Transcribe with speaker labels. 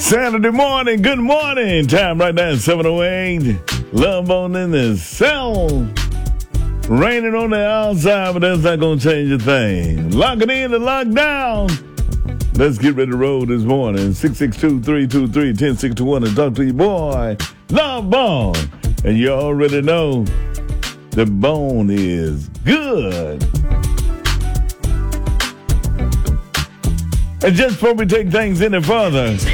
Speaker 1: Saturday morning, good morning. Time right now, 7:08. Love on in the cell. Raining on the outside, but that's not going to change a thing. Lock it in and lock down. Let's get ready to roll this morning. 662-323-1061 and talk to your boy, Love Bone. And you already know the bone is good. And just before we take things any further,